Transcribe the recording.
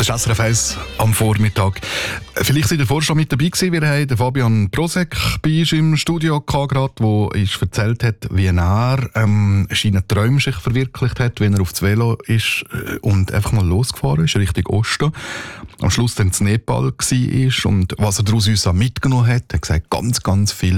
Das ist SRF 1 am Vormittag. Vielleicht seid ihr vorher schon mit dabei gewesen. Wir haben den Fabian Brosek bei uns im Studio gehabt, der uns erzählt hat, wie er seine Träume sich verwirklicht hat, wenn er auf das Velo ist und einfach mal losgefahren ist, Richtung Osten. Am Schluss dann in Nepal war und was er daraus uns mitgenommen hat. Er hat gesagt, ganz, ganz viel